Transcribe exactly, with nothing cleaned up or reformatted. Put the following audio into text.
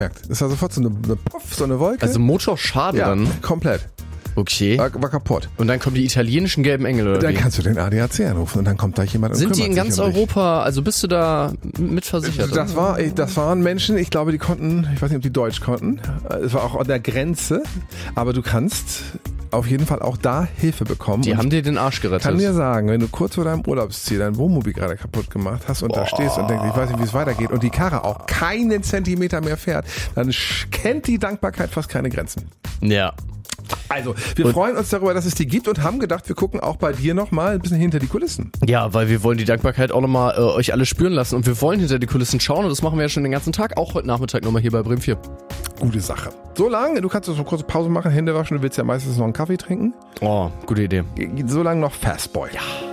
Das war sofort so eine, eine Puff, so eine Wolke. Also Motorschaden ja, dann? komplett. Okay. War, war kaputt. Und dann kommen die italienischen gelben Engel, oder Dann wie? kannst du den A D A C anrufen und dann kommt da jemand und Sind die kümmert in ganz sich um dich. Europa, also bist du da mitversichert? Das war, das waren Menschen, ich glaube, die konnten, ich weiß nicht, ob die Deutsch konnten. Es war auch an der Grenze, aber du kannst auf jeden Fall auch da Hilfe bekommen. Die und haben dir den Arsch gerettet. Ich kann dir sagen, wenn du kurz vor deinem Urlaubsziel dein Wohnmobil gerade kaputt gemacht hast und Boah. da stehst und denkst, ich weiß nicht, wie es weitergeht und die Karre auch keinen Zentimeter mehr fährt, dann kennt die Dankbarkeit fast keine Grenzen. Ja. Also, wir und freuen uns darüber, dass es die gibt und haben gedacht, wir gucken auch bei dir nochmal ein bisschen hinter die Kulissen. Ja, weil wir wollen die Dankbarkeit auch nochmal äh, euch alle spüren lassen und wir wollen hinter die Kulissen schauen und das machen wir ja schon den ganzen Tag, auch heute Nachmittag nochmal hier bei Bremen vier. Gute Sache. So lange, du kannst so eine kurze Pause machen, Hände waschen, du willst ja meistens noch einen Kaffee trinken. Oh, gute Idee. So lange noch Fastboy. Ja.